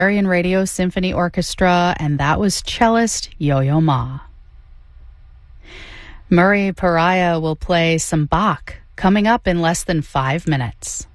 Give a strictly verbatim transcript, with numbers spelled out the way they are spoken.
Hungarian Radio Symphony Orchestra, and that was cellist Yo-Yo Ma. Murray Pariah will play some Bach coming up in less than five minutes.